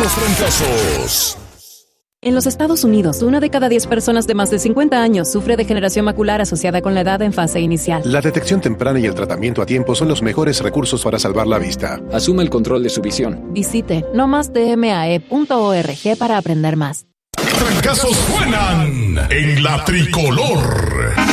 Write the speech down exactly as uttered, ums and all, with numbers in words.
los trancazos. En los Estados Unidos, una de cada diez personas de más de cincuenta años sufre degeneración macular asociada con la edad en fase inicial. La detección temprana y el tratamiento a tiempo son los mejores recursos para salvar la vista. Asuma el control de su visión. Visite no más d m a e punto org para aprender más. Trancazos suenan en la tricolor.